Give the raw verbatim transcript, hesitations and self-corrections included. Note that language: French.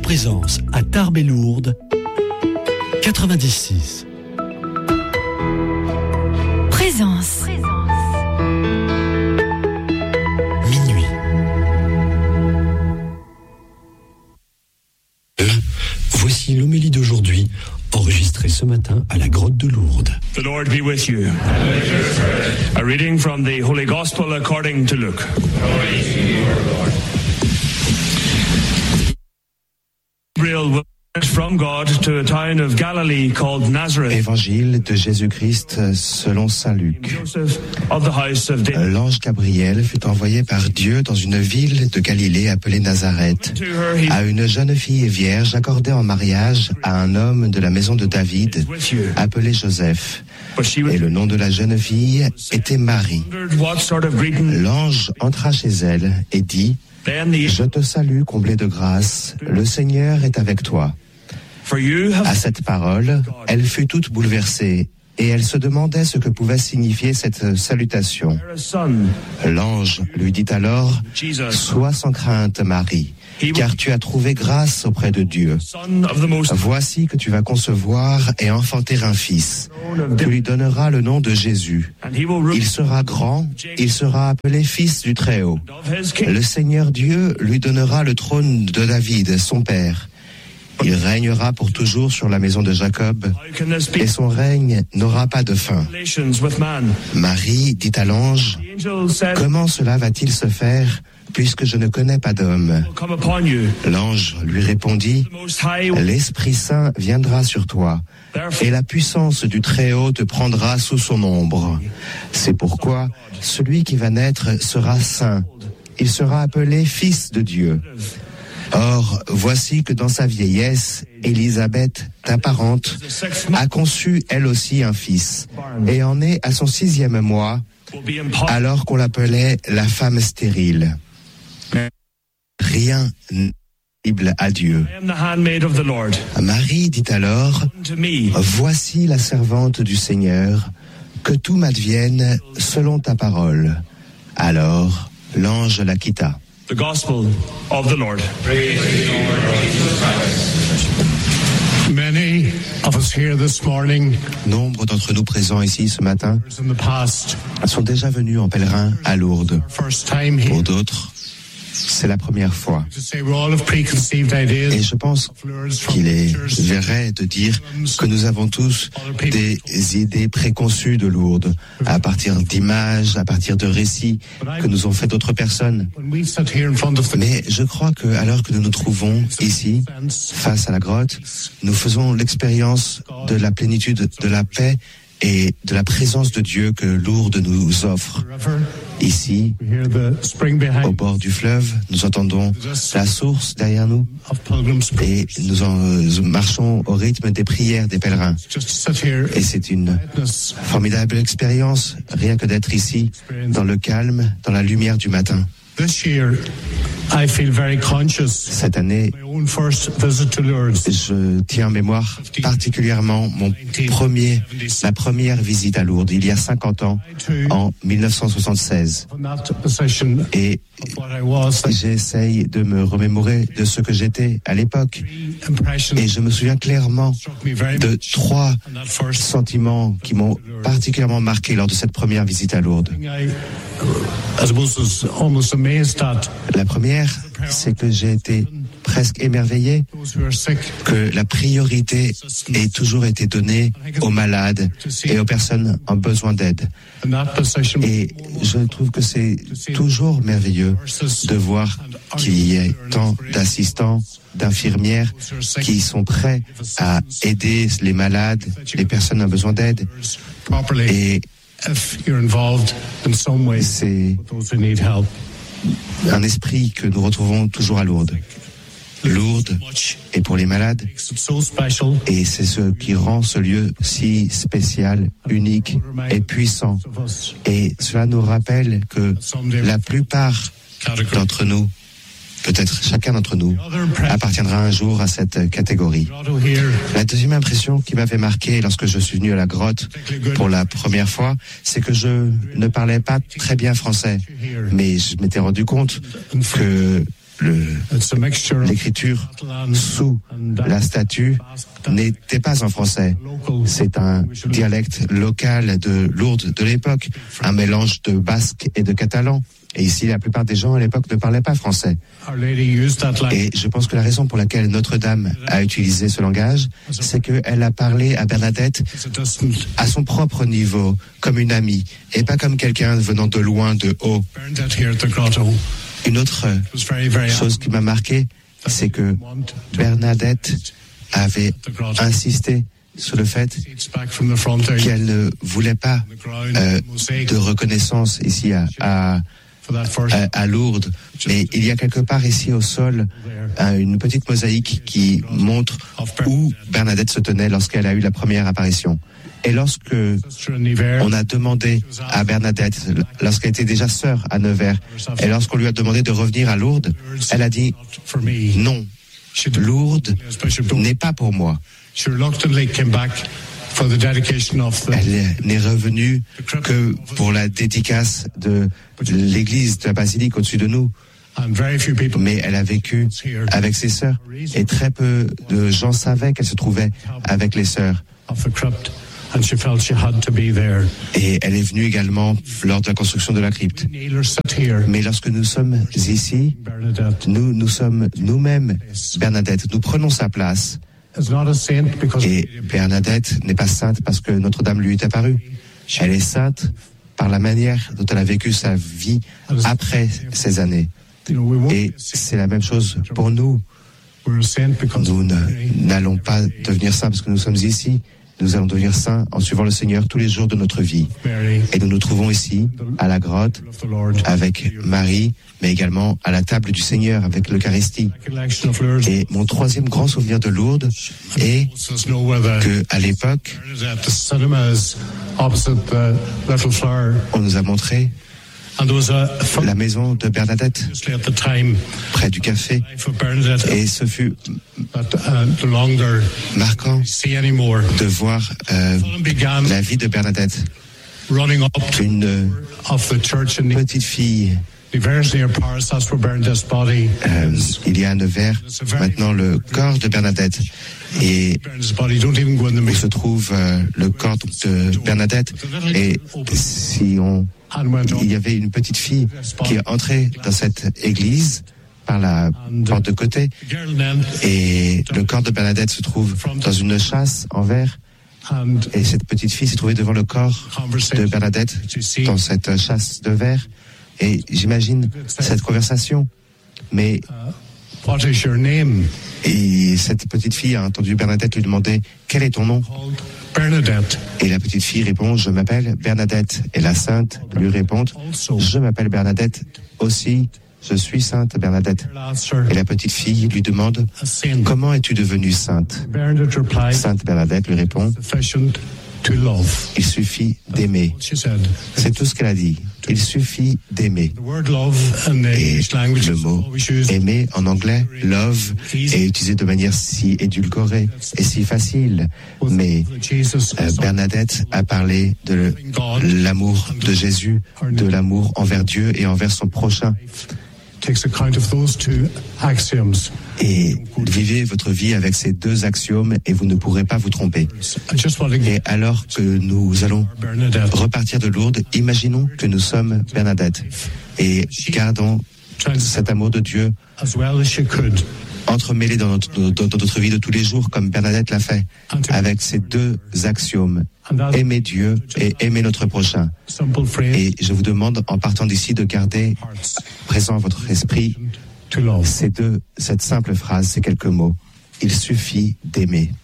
Présence à Tarbes et Lourdes, quatre-vingt-dix-six. Présence. Minuit. Voici l'homélie d'aujourd'hui, enregistrée ce matin à la grotte de Lourdes. The Lord be with you. A reading from the Holy Gospel according to Luke. Gabriel went from God to a town of Galilee called Nazareth. Évangile de Jésus-Christ selon saint Luc. Of the house of David. L'ange Gabriel fut envoyé par Dieu dans une ville de Galilée appelée Nazareth, à une jeune fille vierge accordée en mariage à un homme de la maison de David, appelé Joseph. Et le nom de la jeune fille était Marie. L'ange entra chez elle et dit: Je te salue, comblée de grâce, le Seigneur est avec toi. À cette parole, elle fut toute bouleversée, et elle se demandait ce que pouvait signifier cette salutation. L'ange lui dit alors: Sois sans crainte, Marie, car tu as trouvé grâce auprès de Dieu. Voici que tu vas concevoir et enfanter un fils. Tu lui donneras le nom de Jésus. Il sera grand, il sera appelé fils du Très-Haut. Le Seigneur Dieu lui donnera le trône de David, son père. Il régnera pour toujours sur la maison de Jacob, et son règne n'aura pas de fin. Marie dit à l'ange: Comment cela va-t-il se faire, puisque je ne connais pas d'homme? L'ange lui répondit: L'Esprit Saint viendra sur toi, et la puissance du Très-Haut te prendra sous son ombre. C'est pourquoi celui qui va naître sera saint. Il sera appelé Fils de Dieu. Or, voici que dans sa vieillesse, Élisabeth, ta parente, a conçu elle aussi un fils, et en est à son sixième mois, alors qu'on l'appelait la femme stérile. Rien n'est impossible à Dieu. Marie dit alors: Voici la servante du Seigneur, que tout m'advienne selon ta parole. Alors, l'ange la quitta. The Gospel of the Lord. Praise the Lord. Many of us here this morning, nombre d'entre nous présents ici ce matin sont déjà venus en pèlerin à Lourdes. Pour d'autres, c'est la première fois. Et je pense qu'il est vrai de dire que nous avons tous des idées préconçues de Lourdes, à partir d'images, à partir de récits que nous ont fait d'autres personnes. Mais je crois que, alors que nous nous trouvons ici, face à la grotte, nous faisons l'expérience de la plénitude de la paix et de la présence de Dieu que Lourdes nous offre. Ici, au bord du fleuve, nous entendons la source derrière nous et nous en marchons au rythme des prières des pèlerins. Et c'est une formidable expérience, rien que d'être ici, dans le calme, dans la lumière du matin. Cette année, je tiens en mémoire particulièrement mon premier, ma première visite à Lourdes, il y a cinquante ans, en mille neuf cent soixante-seize. Et j'essaye de me remémorer de ce que j'étais à l'époque. Et je me souviens clairement de trois sentiments qui m'ont particulièrement marqué lors de cette première visite à Lourdes. La première, c'est que j'ai été presque émerveillé que la priorité ait toujours été donnée aux malades et aux personnes en besoin d'aide. Et je trouve que c'est toujours merveilleux de voir qu'il y ait tant d'assistants, d'infirmières qui sont prêts à aider les malades, les personnes en besoin d'aide. Et c'est un esprit que nous retrouvons toujours à Lourdes. Lourdes est pour les malades, et c'est ce qui rend ce lieu si spécial, unique et puissant. Et cela nous rappelle que la plupart d'entre nous, peut-être chacun d'entre nous, appartiendra un jour à cette catégorie. La deuxième impression qui m'avait marqué lorsque je suis venu à la grotte pour la première fois, c'est que je ne parlais pas très bien français. Mais je m'étais rendu compte que le, l'écriture sous la statue n'était pas en français. C'est un dialecte local de Lourdes de l'époque, un mélange de basque et de catalan. Et ici, la plupart des gens à l'époque ne parlaient pas français. Et je pense que la raison pour laquelle Notre-Dame a utilisé ce langage, c'est qu'elle a parlé à Bernadette à son propre niveau, comme une amie, et pas comme quelqu'un venant de loin, de haut. Une autre chose qui m'a marqué, c'est que Bernadette avait insisté sur le fait qu'elle ne voulait pas euh, de reconnaissance ici à, à À, à Lourdes, mais il y a quelque part ici au sol euh, une petite mosaïque qui montre où Bernadette se tenait lorsqu'elle a eu la première apparition. Et lorsque on a demandé à Bernadette, lorsqu'elle était déjà sœur à Nevers, et lorsqu'on lui a demandé de revenir à Lourdes, elle a dit non, Lourdes n'est pas pour moi. Elle n'est revenue que pour la dédicace de l'église de la basilique au-dessus de nous. Mais elle a vécu avec ses sœurs et très peu de gens savaient qu'elle se trouvait avec les sœurs. Et elle est venue également lors de la construction de la crypte. Mais lorsque nous sommes ici, nous, nous sommes nous-mêmes Bernadette. Nous prenons sa place. Et Bernadette n'est pas sainte parce que Notre-Dame lui est apparue. Elle est sainte par la manière dont elle a vécu sa vie après ces années. Et c'est la même chose pour nous. Nous n'allons pas devenir saints parce que nous sommes ici. Nous allons devenir saints en suivant le Seigneur tous les jours de notre vie. Et nous nous trouvons ici, à la grotte, avec Marie, mais également à la table du Seigneur, avec l'Eucharistie. Et mon troisième grand souvenir de Lourdes est que, à l'époque, on nous a montré la maison de Bernadette, près du café, et ce fut marquant de voir euh, la vie de Bernadette, une petite fille. Euh, il y a à Nevers maintenant le corps de Bernadette et où se trouve euh, le corps de Bernadette, et si on il y avait une petite fille qui est entrée dans cette église par la porte de côté, et le corps de Bernadette se trouve dans une châsse en verre, et cette petite fille s'est trouvée devant le corps de Bernadette dans cette châsse de verre. Et j'imagine cette conversation, mais et cette petite fille a entendu Bernadette lui demander « Quel est ton nom ?» Et la petite fille répond « Je m'appelle Bernadette ». Et la sainte lui répond « Je m'appelle Bernadette aussi, je suis sainte Bernadette ». Et la petite fille lui demande « Comment es-tu devenue sainte ?» Sainte Bernadette lui répond « Il suffit d'aimer ». C'est tout ce qu'elle a dit. Il suffit d'aimer. Et le mot aimer en anglais, love, est utilisé de manière si édulcorée et si facile. Mais euh, Bernadette a parlé de l'amour de Jésus, de l'amour envers Dieu et envers son prochain. Et vivez votre vie avec ces deux axiomes et vous ne pourrez pas vous tromper. Et alors que nous allons repartir de Lourdes, imaginons que nous sommes Bernadette et gardons cet amour de Dieu entremêlé dans notre, dans notre vie de tous les jours, comme Bernadette l'a fait, avec ces deux axiomes. Aimer Dieu et aimer notre prochain. Et je vous demande, en partant d'ici, de garder présent à votre esprit ces deux, cette simple phrase, ces quelques mots. Il suffit d'aimer.